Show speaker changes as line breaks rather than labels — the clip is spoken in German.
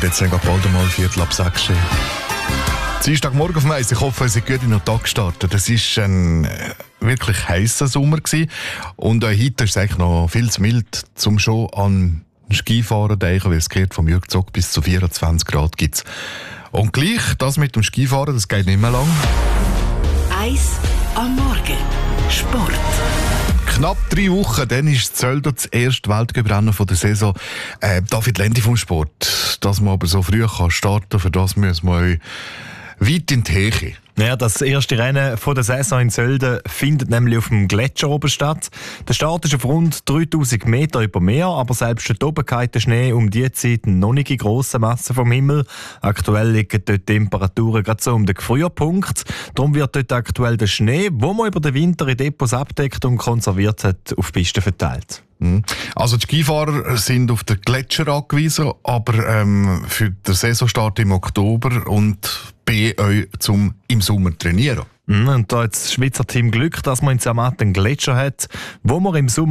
Und jetzt sind wir bald einmal 5:45. Dienstagmorgen auf Mais. Ich hoffe, Sie sind gut in den Tag gestartet. Es war ein wirklich heißer Sommer gewesen. Und heute ist es eigentlich noch viel zu mild, um schon an Skifahren zu denken, weil es geht vom Jürg Zock bis zu 24 Grad gibt's. Und gleich, das mit dem Skifahren, das geht nicht mehr lang.
Eis am Morgen. Sport.
Knapp 3 Wochen, dann ist Zölder das erste Weltcuprennen der Saison. David Lendi vom Sport. Dass man aber so früh starten kann, für das müssen wir weit in die Höhe.
Ja, das erste Rennen von der Saison in Sölden findet nämlich auf dem Gletscher oben statt. Der Start ist auf rund 3000 Meter über Meer, aber selbst dort oben geht der Schnee um die Zeit noch nicht in grossen Massen vom Himmel. Aktuell liegen dort die Temperaturen gerade so um den Gefrierpunkt. Darum wird dort aktuell der Schnee, den man über den Winter in Depots abdeckt und konserviert hat, auf Pisten verteilt.
Also die Skifahrer sind auf den Gletscher angewiesen, aber für den Saisonstart im Oktober und bei euch zum im Sommer trainieren.
Und da hat das Schweizer Team Glück, dass man in Zermatt einen Gletscher hat, wo man im Sommer